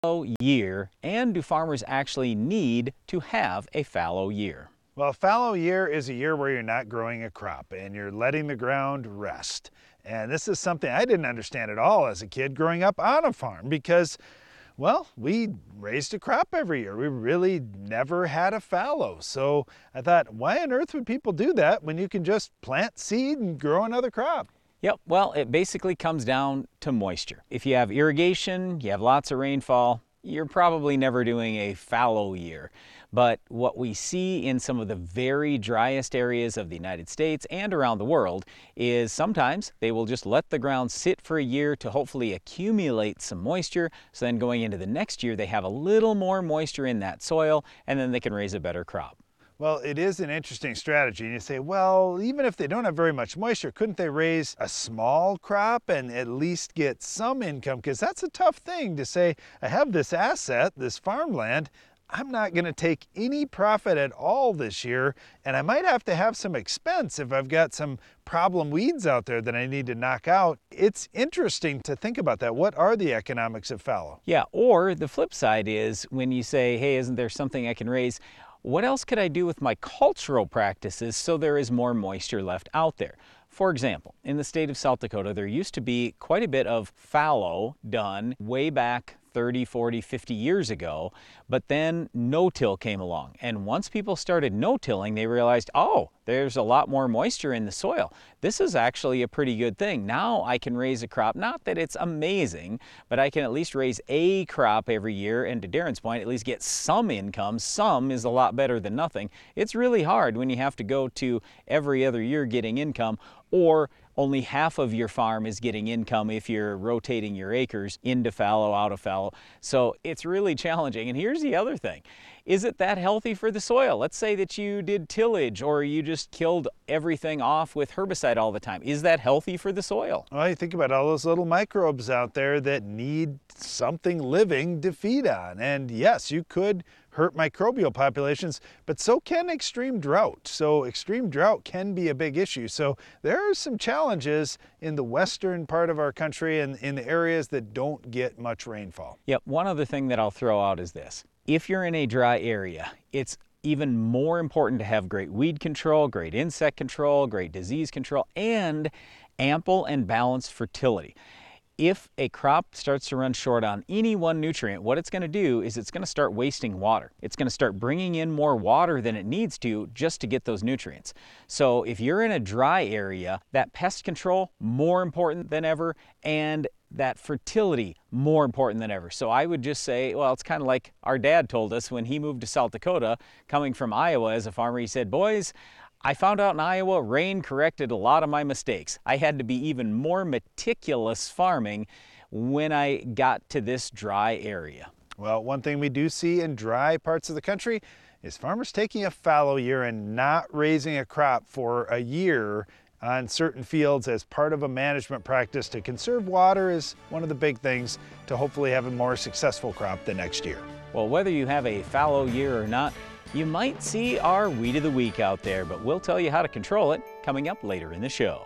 year, and do farmers actually need to have a fallow year? Well, a fallow year is a year where you're not growing a crop and you're letting the ground rest. And this is something I didn't understand at all as a kid growing up on a farm because, well, we raised a crop every year. We really never had a fallow. So I thought, why on earth would people do that when you can just plant seed and grow another crop? Yep, well, it basically comes down to moisture. If you have irrigation, you have lots of rainfall, you're probably never doing a fallow year. But what we see in some of the very driest areas of the United States and around the world is sometimes they will just let the ground sit for a year to hopefully accumulate some moisture. So then going into the next year, they have a little more moisture in that soil, and then they can raise a better crop. Well, it is an interesting strategy. And you say, well, even if they don't have very much moisture, couldn't they raise a small crop and at least get some income? Because that's a tough thing to say, I have this asset, this farmland, I'm not going to take any profit at all this year, and I might have to have some expense if I've got some problem weeds out there that I need to knock out. It's interesting to think about that. What are the economics of fallow? Yeah, or the flip side is when you say, hey, isn't there something I can raise? What else could I do with my cultural practices so there is more moisture left out there? For example, in the state of South Dakota, there used to be quite a bit of fallow done way back 30, 40, 50 years ago, but then no-till came along. And once people started no-tilling, they realized, oh, there's a lot more moisture in the soil. This is actually a pretty good thing. Now I can raise a crop, not that it's amazing, but I can at least raise a crop every year, and to Darren's point, at least get some income. Some is a lot better than nothing. It's really hard when you have to go to every other year getting income, or only half of your farm is getting income if you're rotating your acres into fallow, out of fallow. So it's really challenging. And here's the other thing. Is it that healthy for the soil? Let's say that you did tillage or you just killed everything off with herbicide all the time. Is that healthy for the soil? Well, you think about all those little microbes out there that need something living to feed on. And yes, you could hurt microbial populations, but so can extreme drought. So extreme drought can be a big issue. So there are some challenges in the western part of our country and in the areas that don't get much rainfall. Yep, one other thing that I'll throw out is this. If you're in a dry area, it's even more important to have great weed control, great insect control, great disease control, and ample and balanced fertility. If a crop starts to run short on any one nutrient, what it's going to do is it's going to start wasting water. It's going to start bringing in more water than it needs to just to get those nutrients. So if you're in a dry area, that pest control, more important than ever, and that fertility, more important than ever. So I would just say, well, it's kind of like our dad told us when he moved to South Dakota, coming from Iowa as a farmer. He said, boys, I found out in Iowa, rain corrected a lot of my mistakes. I had to be even more meticulous farming when I got to this dry area. Well, one thing we do see in dry parts of the country is farmers taking a fallow year and not raising a crop for a year on certain fields as part of a management practice to conserve water is one of the big things to hopefully have a more successful crop the next year. Well, whether you have a fallow year or not, you might see our Weed of the Week out there, but we'll tell you how to control it coming up later in the show.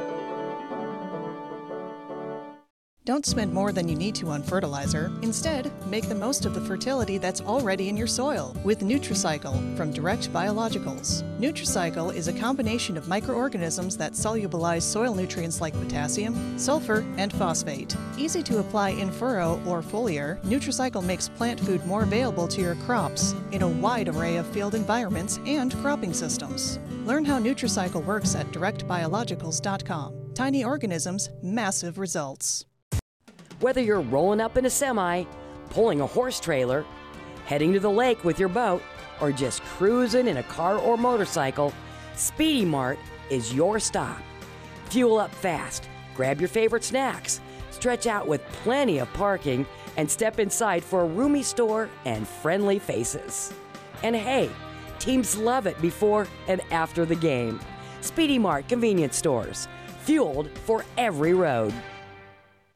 Don't spend more than you need to on fertilizer. Instead, make the most of the fertility that's already in your soil with Nutricycle from Direct Biologicals. Nutricycle is a combination of microorganisms that solubilize soil nutrients like potassium, sulfur, and phosphate. Easy to apply in furrow or foliar, Nutricycle makes plant food more available to your crops in a wide array of field environments and cropping systems. Learn how Nutricycle works at directbiologicals.com. Tiny organisms, massive results. Whether you're rolling up in a semi, pulling a horse trailer, heading to the lake with your boat, or just cruising in a car or motorcycle, Speedy Mart is your stop. Fuel up fast, grab your favorite snacks, stretch out with plenty of parking, and step inside for a roomy store and friendly faces. And hey, teams love it before and after the game. Speedy Mart convenience stores, fueled for every road.